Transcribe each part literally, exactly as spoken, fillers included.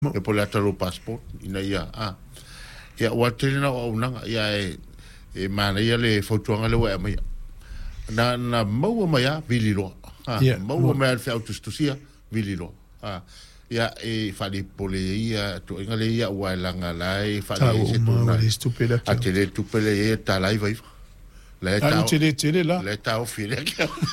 e po le atalo passport ina ia a ia wa tele na o nanga ia e e mana ia le fotuanga le wa mai na na mau mai a vililo a mau mai al autostusia vililo a ia e fali pole ia to ingale ia wa langa lai fali se to na stupida a tele tu pele ia ta lai vai le ta tele tele la le ta o file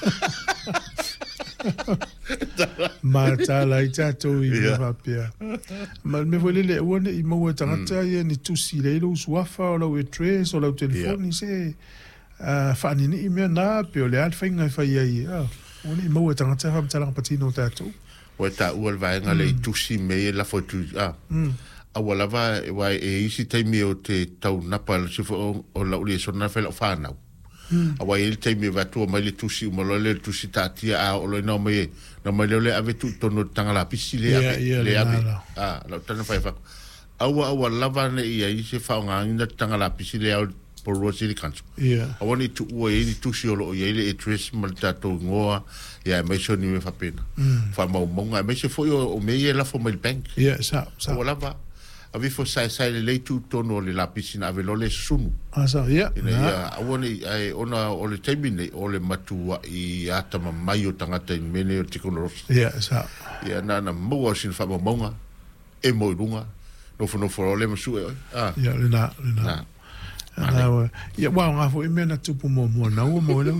ma ta la ita to i va pia ma me vole le one i mo tanga ia ni tu si le lo swafa o lo trace o lo telefoni se a fa ni ni me na pe o le al finga fa ia ia one i mo tanga fa tala patino ta to o ta u al va ngale tu si me la foto ah a wala va wa e isi te mi o te tau napa se fo o la uli so na fa fa na a wa il te mi va tu ma le tu si mo le tu si ta tia a o le no me no me le ave tu tono tanga la pisile le ave ah la tana fa fa a wa wa lava ne ia i se fa nga ina tanga la pisile au por rosi kanso yeah a wani tu o e tu si o lo ye le tres mal ta to ngoa ya me so ni me fa pena fa mo mo nga me se fo o me ye la fo me bank yeah sa sa wala va ave fo sai sai le tu tono le la piscina ave lo le sunu asa yeah ya a woni ai ona o le termine o le matua i ata mai o tangata i mene o tikono yeah sa ya na na mo sin fa mo nga e mo lunga no fo no fo le masu ah ya le na le na na ya wa nga fo i mena tupu mo mo na o mo le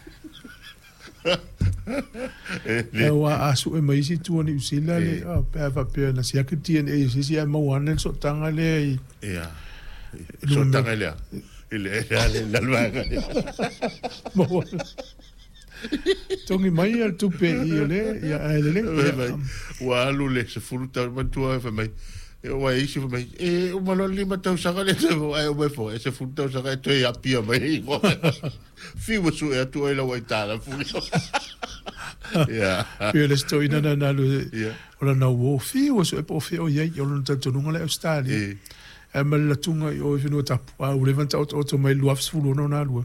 e wa asu e mai si tu ni usila le a pe va pe na sia que tiene e si si mo wan so tanga le ya so tanga le ile le la luaga mo tongi mai al tu pe i le ya le wa lu le se fruta ma tu fa mai e wa isi fa mai e o malo lima tau saka le ai o fo e se fruta saka to ya pia mai fi wo su e tu e la wa tala fu ya pe le sto ina na na lu ola na wo fi wo su e po fi o ye yo no tanto no le Australia e ma la tunga o fino ta o levanta o to mai lu afsu no na lu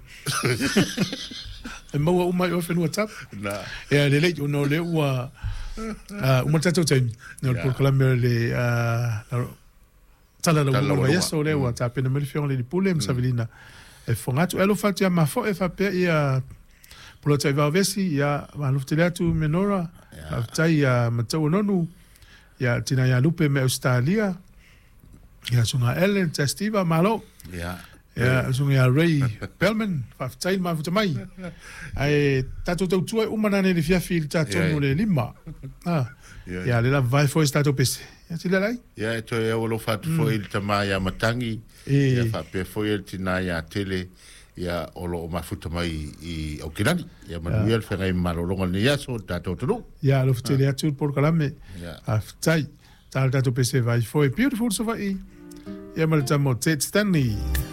e ma o mai o fino tap na e le le no le wa ah uma tato tem no por clamar le ah tala la wo ya so le wa ta pena me fion le pulem savelina e fongato elo fatu ya mafo e fa pe ya por ta va vesi ya ma luftelatu menora afta ya matau nonu ya tina ya lupe me Australia ya sunga Ellen Testiva malo ya ya sunga ya Ray Bellman afta ma futa mai ai tato tu tu umana ne fia fil tato no le lima ah ya le la vai foi stato pese ya ti le lai ya to e o lo fatu foi il tama ya matangi ya fa pe foi il tina ya tele ya o lo ma futa mai i o kirani ya manuel ferrai malolonga ni ya so tato tu ya lo fute le atu por kalame afta tal tato pese vai foi beautiful so vai ya mal tamo Ted Stanley